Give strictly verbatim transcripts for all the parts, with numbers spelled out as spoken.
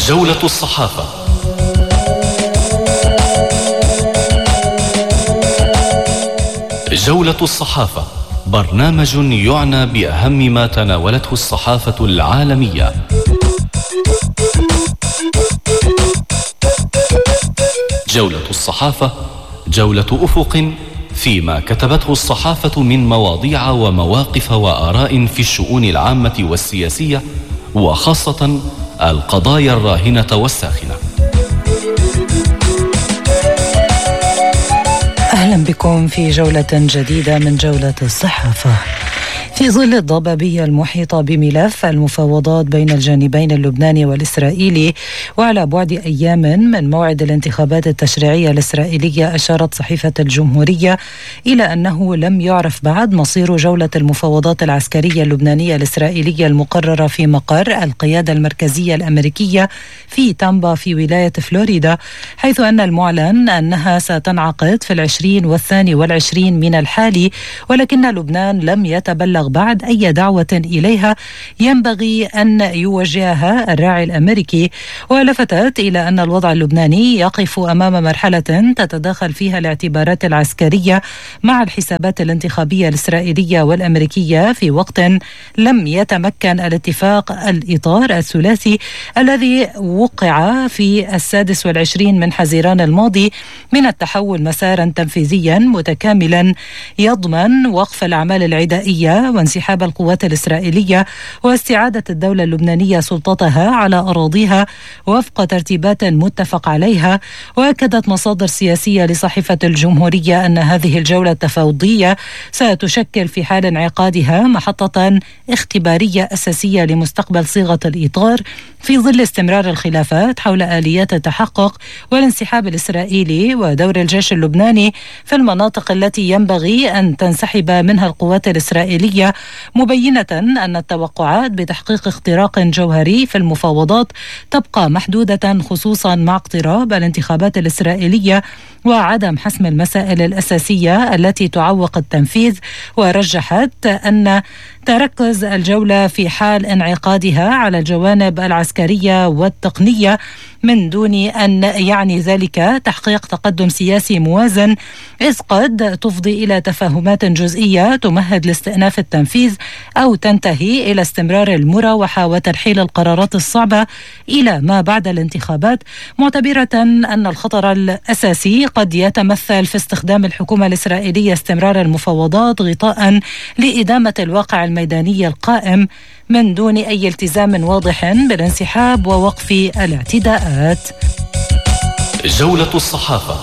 جولة الصحافة. جولة الصحافة برنامج يعنى بأهم ما تناولته الصحافة العالمية. جولة الصحافة جولة أفق فيما كتبته الصحافة من مواضيع ومواقف وآراء في الشؤون العامة والسياسية، وخاصة القضايا الراهنة والساخنة. أهلا بكم في جولة جديدة من جولة الصحافة. في ظل الضبابية المحيطة بملف المفاوضات بين الجانبين اللبناني والإسرائيلي وعلى بعد أيام من موعد الانتخابات التشريعية الإسرائيلية، أشارت صحيفة الجمهورية إلى أنه لم يعرف بعد مصير جولة المفاوضات العسكرية اللبنانية الإسرائيلية المقررة في مقر القيادة المركزية الأمريكية في تامبا في ولاية فلوريدا، حيث أن المعلن أنها ستنعقد في العشرين والثاني والعشرين من الحالي، ولكن لبنان لم يتبلغ بعد أي دعوة إليها ينبغي أن يوجهها الراعي الأمريكي. ولفتت إلى أن الوضع اللبناني يقف أمام مرحلة تتداخل فيها الاعتبارات العسكرية مع الحسابات الانتخابية الإسرائيلية والأمريكية، في وقت لم يتمكن الاتفاق الإطار الثلاثي الذي وقع في السادس والعشرين من حزيران الماضي من التحول مسارا تنفيذيا متكاملا يضمن وقف الأعمال العدائية وانسحاب القوات الإسرائيلية واستعادة الدولة اللبنانية سلطتها على أراضيها وفق ترتيبات متفق عليها. وأكدت مصادر سياسية لصحيفة الجمهورية أن هذه الجولة التفاوضية ستشكل في حال انعقادها محطة اختبارية أساسية لمستقبل صيغة الإطار في ظل استمرار الخلافات حول آليات التحقق والانسحاب الإسرائيلي ودور الجيش اللبناني في المناطق التي ينبغي أن تنسحب منها القوات الإسرائيلية، مبينة أن التوقعات بتحقيق اختراق جوهري في المفاوضات تبقى محدودة، خصوصا مع اقتراب الانتخابات الإسرائيلية وعدم حسم المسائل الأساسية التي تعوق التنفيذ. ورجحت أن تركز الجولة في حال انعقادها على الجوانب العسكرية والتقنية من دون أن يعني ذلك تحقيق تقدم سياسي موازن، إذ قد تفضي إلى تفاهمات جزئية تمهد لاستئناف التنفيذ أو تنتهي إلى استمرار المراوحة وترحيل القرارات الصعبة إلى ما بعد الانتخابات، معتبرة أن الخطر الأساسي قد يتمثل في استخدام الحكومة الإسرائيلية استمرار المفاوضات غطاء لإدامة الواقع الميداني القائم من دون أي التزام واضح بالانسحاب ووقف الاعتداءات. جولة الصحافة.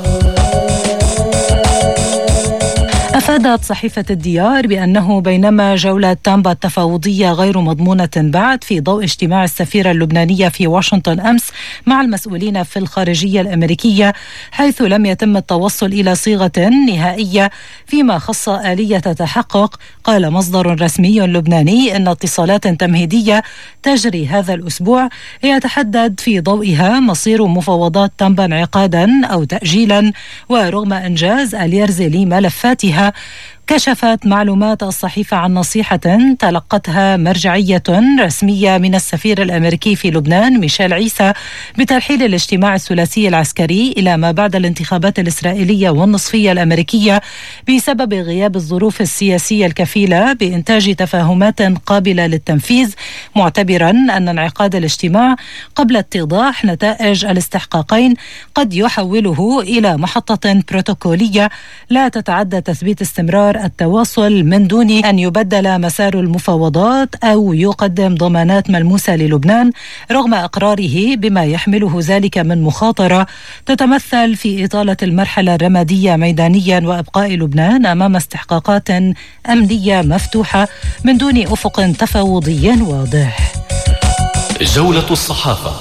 أفادت صحيفة الديار بأنه بينما جولة تامبا التفاوضية غير مضمونة بعد في ضوء اجتماع السفيرة اللبنانية في واشنطن أمس مع المسؤولين في الخارجية الأمريكية، حيث لم يتم التوصل إلى صيغة نهائية فيما خص آلية تحقق، قال مصدر رسمي لبناني إن اتصالات تمهيدية تجري هذا الأسبوع يتحدد في ضوئها مصير مفاوضات تامبا انعقادا أو تأجيلا. ورغم إنجاز اليرز لملفاتها، كشفت معلومات الصحيفة عن نصيحة تلقتها مرجعية رسمية من السفير الأمريكي في لبنان ميشيل عيسى بترحيل الاجتماع الثلاثي العسكري إلى ما بعد الانتخابات الإسرائيلية والنصفية الأمريكية بسبب غياب الظروف السياسية الكفيلة بإنتاج تفاهمات قابلة للتنفيذ، معتبرا أن انعقاد الاجتماع قبل اتضاح نتائج الاستحقاقين قد يحوله إلى محطة بروتوكولية لا تتعدى تثبيت استمرار التواصل من دون أن يبدل مسار المفاوضات أو يقدم ضمانات ملموسة للبنان، رغم إقراره بما يحمله ذلك من مخاطرة تتمثل في إطالة المرحلة الرمادية ميدانيا وإبقاء لبنان أمام استحقاقات أمنية مفتوحة من دون أفق تفاوضي واضح. جولة الصحافة.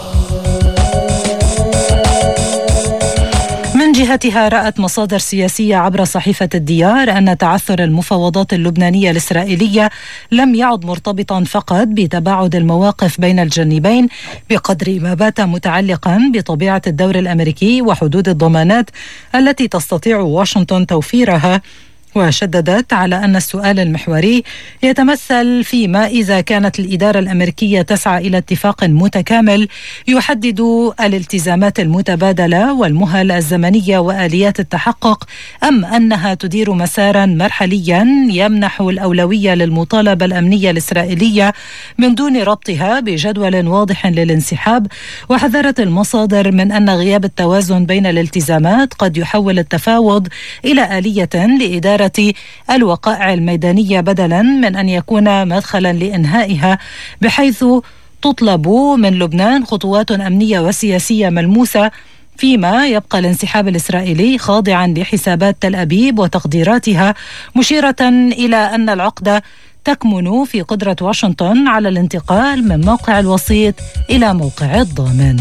من جهتها رأت مصادر سياسية عبر صحيفة الديار أن تعثر المفاوضات اللبنانية الإسرائيلية لم يعد مرتبطا فقط بتباعد المواقف بين الجانبين بقدر ما بات متعلقا بطبيعة الدور الأمريكي وحدود الضمانات التي تستطيع واشنطن توفيرها وشددت على أن السؤال المحوري يتمثل فيما إذا كانت الإدارة الأمريكية تسعى إلى اتفاق متكامل يحدد الالتزامات المتبادلة والمهل الزمنية وآليات التحقق، أم أنها تدير مسارا مرحليا يمنح الأولوية للمطالبة الأمنية الإسرائيلية من دون ربطها بجدول واضح للانسحاب. وحذرت المصادر من أن غياب التوازن بين الالتزامات قد يحول التفاوض إلى آلية لإدارة الوقائع الميدانية بدلا من أن يكون مدخلا لإنهائها، بحيث تطلب من لبنان خطوات أمنية وسياسية ملموسة، فيما يبقى الانسحاب الإسرائيلي خاضعا لحسابات تل أبيب وتقديراتها، مشيرة إلى أن العقدة تكمن في قدرة واشنطن على الانتقال من موقع الوسيط إلى موقع الضامن.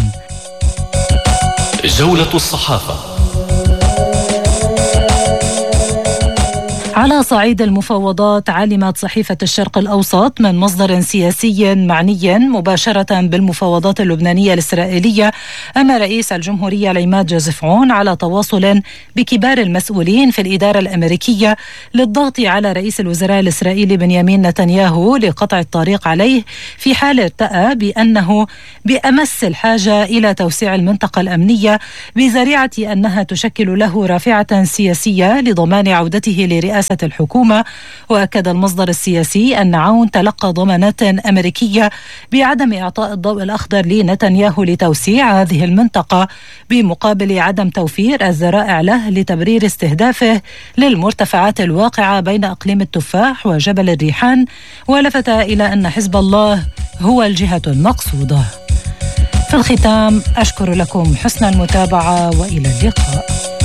جولة الصحافة. على صعيد المفاوضات، علمت صحيفة الشرق الأوسط من مصدر سياسي معني مباشرة بالمفاوضات اللبنانية الإسرائيلية أن رئيس الجمهورية العماد جوزيف عون على تواصل بكبار المسؤولين في الإدارة الأمريكية للضغط على رئيس الوزراء الإسرائيلي بنيامين نتنياهو لقطع الطريق عليه، في حال ارتأى بأنه بأمس الحاجة إلى توسيع المنطقة الأمنية بذريعة أنها تشكل له رافعة سياسية لضمان عودته لرئاسة الحكومة. وأكد المصدر السياسي أن عون تلقى ضمانات أمريكية بعدم إعطاء الضوء الأخضر لنتنياهو لتوسيع هذه المنطقة، بمقابل عدم توفير الذرائع له لتبرير استهدافه للمرتفعات الواقعة بين أقليم التفاح وجبل الريحان. ولفت إلى أن حزب الله هو الجهة المقصودة. في الختام، أشكر لكم حسن المتابعة وإلى اللقاء.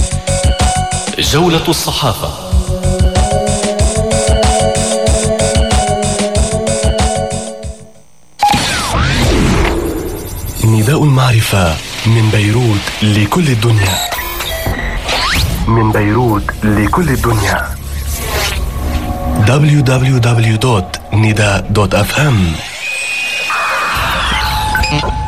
جولة الصحافة. نداء المعرفة من بيروت لكل الدنيا. من بيروت لكل الدنيا. دبليو دبليو دبليو دوت نداء دوت اف ام.